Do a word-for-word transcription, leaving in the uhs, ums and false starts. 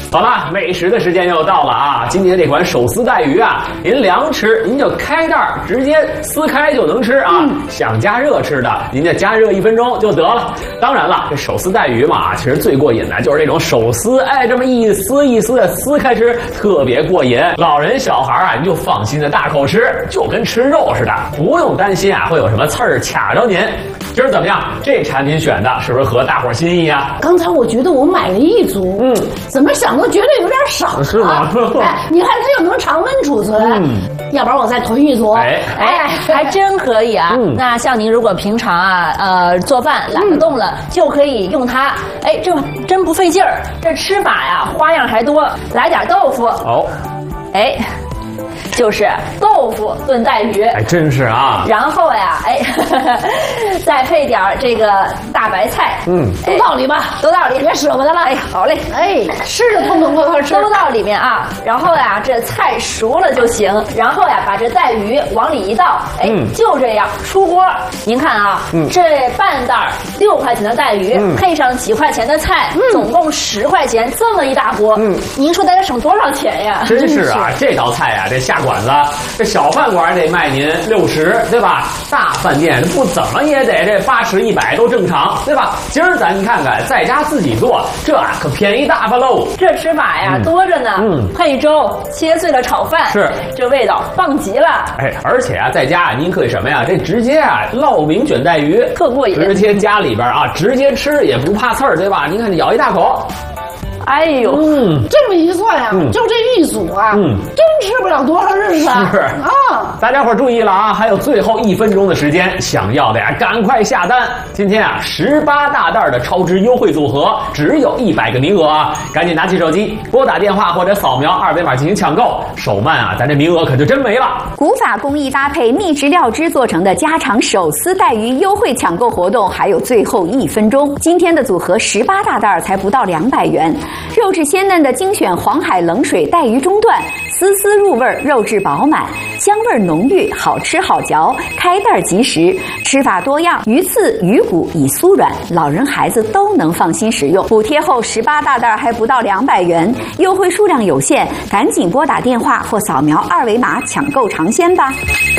好了，美食的时间又到了啊！今天这款手撕带鱼啊，您凉吃您就开袋直接撕开就能吃啊。嗯、想加热吃的，您就加热一分钟就得了。当然了，这手撕带鱼嘛，其实最过瘾的就是这种手撕，哎，这么一撕一撕的撕开吃，特别过瘾。老人小孩啊，你就放心的大口吃，就跟吃肉似的，不用担心啊会有什么刺儿卡着您。今儿怎么样？这产品选的是不是合大伙心意啊？ 刚才我觉得我买了一组，嗯，怎么想都觉得有点少， 是吗？ 哎，你看它又能常温储存，嗯，要不然我再囤一组。 哎哎，还真可以啊。嗯、那像您如果平常啊，呃，做饭懒得动了，嗯、就可以用它。哎，这真不费劲儿。这吃法呀，花样还多。来点豆腐。哦，哎。就是豆腐炖带鱼， 还真是啊。 然后呀，哎，呵呵再配点这个大白菜， 嗯，都到里吧， 都到里， 别舍不得了。 哎，好嘞， 哎，吃着痛痛快快吃， 都到里面啊。然后呀，这菜熟了就行。然后呀，把这带鱼往里一倒，哎，嗯、就这样出锅。您看啊，嗯、这半袋六块钱的带鱼，嗯、配上几块钱的菜，嗯、总共十块钱，这么一大锅，嗯，您说大家省多少钱呀？ 真是啊，这道菜呀，这下馆子，这小饭馆得卖您六十，对吧？大饭店不怎么也得这八十、一百都正常，对吧？今儿咱看看，在家自己做，这可便宜大发喽！ 这吃法呀、嗯、多着呢，嗯，配粥，切碎了炒饭， 是这味道棒极了。 哎，而且啊，在家您可以什么呀？这直接啊烙饼卷带鱼， 特过瘾， 直接家里边啊直接吃也不怕刺儿，对吧？您看，咬一大口。 哎呦， 嗯，这么一算呀、啊，嗯、就这一组啊，嗯，真吃不了多少日子。 是啊，大家伙注意了啊，还有最后一分钟的时间，想要的呀，赶快下单。今天啊，十八大袋的超值优惠组合，只有一百个名额啊，赶紧拿起手机，拨打电话或者扫描二维码进行抢购。手慢啊，咱这名额可就真没了。 古法工艺搭配秘制料汁做成的家常手撕带鱼优惠抢购活动，还有最后一分钟。今天的组合十八大袋才不到两百元。肉质鲜嫩的精选黄海冷水带鱼中段，丝丝入味，肉质饱满，香味浓郁，好吃好嚼，开袋即食。吃法多样，鱼刺鱼骨已酥软，老人孩子都能放心食用。补贴后十八大袋还不到两百元，优惠数量有限，赶紧拨打电话或扫描二维码抢购尝鲜吧。